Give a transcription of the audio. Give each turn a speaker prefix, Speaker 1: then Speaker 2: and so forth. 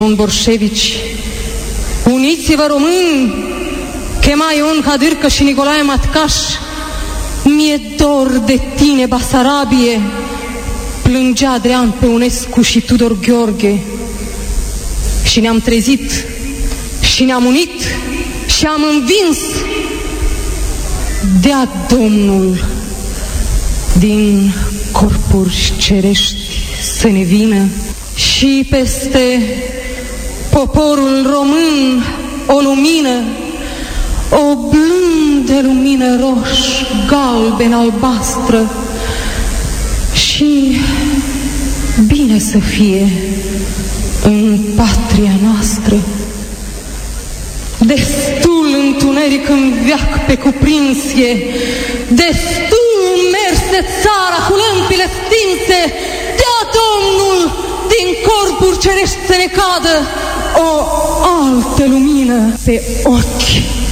Speaker 1: Borșevici, uniți-vă români, chema Ion Hadârcă și Nicolae Matcaș. Mi-e dor de tine, Basarabie, plângea Adrian Peunescu și Tudor Gheorghe. Și ne-am trezit și ne-am unit și am învins. Dea Domnul din corpuri cerești să ne vină și peste poporul român o lumină, o blândă lumină roșie, galben, albastră, și bine să fie în patria noastră. Destul întuneric în veac pe cuprinsie, destul merse țara cu lămpile stinse. Dea Domnul din corpuri cerești să ne cadă o altă lumină pe ochi.